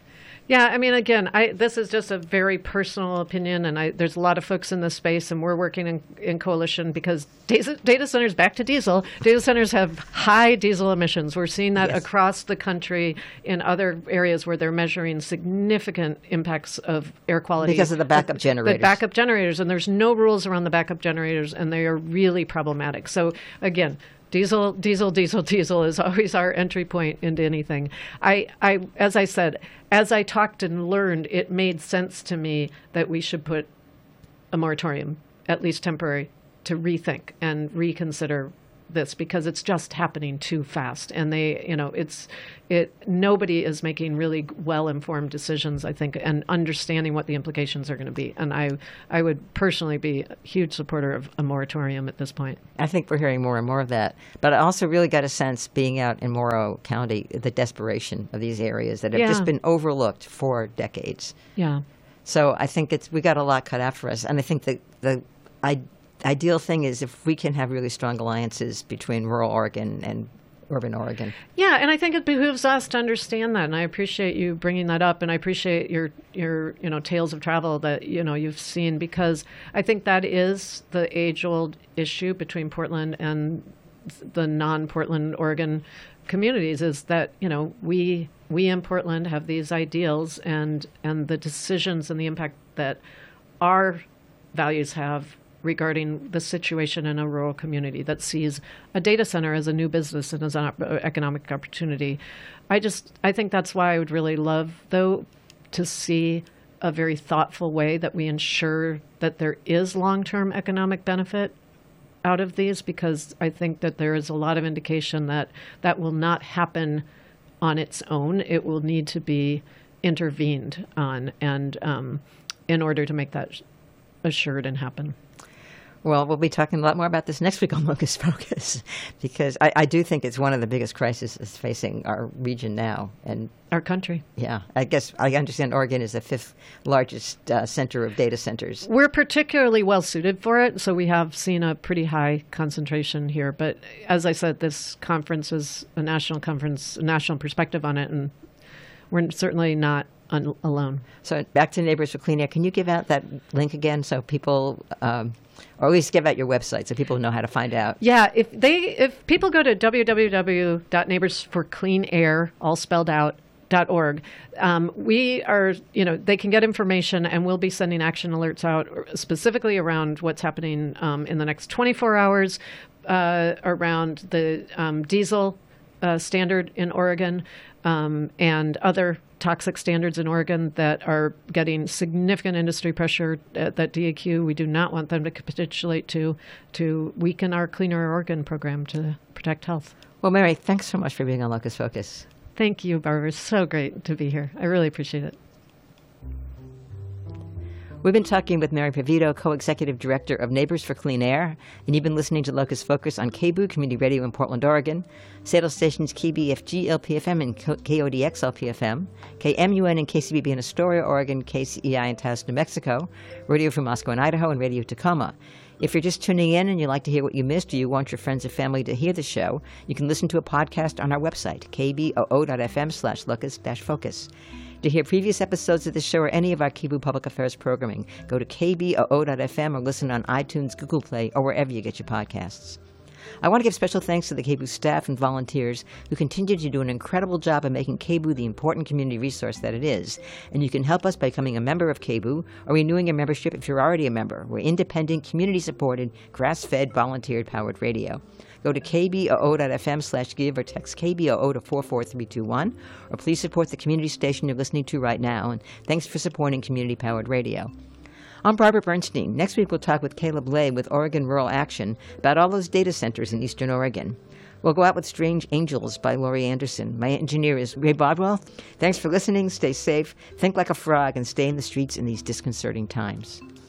Yeah, I mean, again, I, this is just a very personal opinion, and I, there's a lot of folks in this space, and we're working in, in coalition because data, data centers, back to diesel, data centers have high diesel emissions. We're seeing that Yes. across the country in other areas where they're measuring significant impacts of air quality. Because of the backup The generators. backup generators, and there's no rules around the backup generators, and they are really problematic. So, again, Diesel, diesel, diesel, diesel is always our entry point into anything. I, I, as I said, as I talked and learned, it made sense to me that we should put a moratorium, at least temporary, to rethink and reconsider this because it's just happening too fast. And they, you know, it's, it, nobody is making really well-informed decisions, I think, and understanding what the implications are going to be. And I, I would personally be a huge supporter of a moratorium at this point. I think we're hearing more and more of that. But I also really got a sense, being out in Morrow County, the desperation of these areas that have Yeah. just been overlooked for decades. Yeah. So I think it's we got a lot cut out for us. And I think the, the I, ideal thing is if we can have really strong alliances between rural Oregon and urban Oregon. Yeah, and I think it behooves us to understand that, and I appreciate you bringing that up, and I appreciate your your you know tales of travel that you know you've seen, because I think that is the age-old issue between Portland and the non-Portland Oregon communities, is that you know we we in Portland have these ideals, and and the decisions and the impact that our values have regarding the situation in a rural community that sees a data center as a new business and as an op- economic opportunity. I just, I think that's why I would really love, though, to see a very thoughtful way that we ensure that there is long-term economic benefit out of these, because I think that there is a lot of indication that that will not happen on its own. It will need to be intervened on, and um, in order to make that assured and happen. Well, we'll be talking a lot more about this next week on Locus Focus, because I, I do think it's one of the biggest crises facing our region now. And Our country. yeah, I guess I understand Oregon is the fifth largest uh, center of data centers. We're particularly well suited for it, so we have seen a pretty high concentration here. But as I said, this conference is a national conference, a national perspective on it, and we're certainly not un- alone. So back to Neighbors for Clean Air. Can you give out that link again so people, um, or at least give out your website so people know how to find out? Yeah, if they if people go to w w w dot neighbors for clean air, all spelled out, dot org, um, we are, you know, they can get information, and we'll be sending action alerts out specifically around what's happening um, in the next twenty-four hours uh, around the um, diesel uh, standard in Oregon um, and other toxic standards in Oregon that are getting significant industry pressure at that D A Q. We do not want them to capitulate to to weaken our Cleaner Oregon program to protect health. Well, Mary, thanks so much for being on Locus Focus. Thank you, Barbara. It's so great to be here. I really appreciate it. We've been talking with Mary Pavito, Co-Executive Director of Neighbors for Clean Air, and you've been listening to Locus Focus on K B O O Community Radio in Portland, Oregon, Seattle stations K B F G L P F M and K O D X L P F M, K M U N and K C B B in Astoria, Oregon, K C E I in Taos, New Mexico, Radio from Moscow and Idaho, and Radio Tacoma. If you're just tuning in and you'd like to hear what you missed, or you want your friends and family to hear the show, you can listen to a podcast on our website, k b o o dot f m slash locus dash focus. To hear previous episodes of this show or any of our K B O O Public Affairs programming, go to k b o o dot f m or listen on iTunes, Google Play, or wherever you get your podcasts. I want to give special thanks to the K B O O staff and volunteers who continue to do an incredible job of making K B O O the important community resource that it is. And you can help us by becoming a member of K B O O or renewing your membership if you're already a member. We're independent, community-supported, grass-fed, volunteer-powered radio. Go to k b o o dot f m slash give or text K B O O to four four three two one, or please support the community station you're listening to right now. And thanks for supporting community-powered radio. I'm Barbara Bernstein. Next week, we'll talk with Caleb Lay with Oregon Rural Action about all those data centers in eastern Oregon. We'll go out with Strange Angels by Laurie Anderson. My engineer is Ray Bodwell. Thanks for listening. Stay safe, think like a frog, and stay in the streets in these disconcerting times.